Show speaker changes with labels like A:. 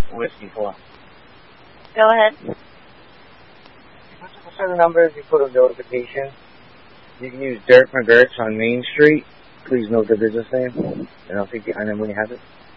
A: Whiskey 4.
B: Go ahead.
A: What's the certain numbers you put a notification? You can use Dirk McGurk's on Main Street. Please note the business name. And I'll take the item when you have it.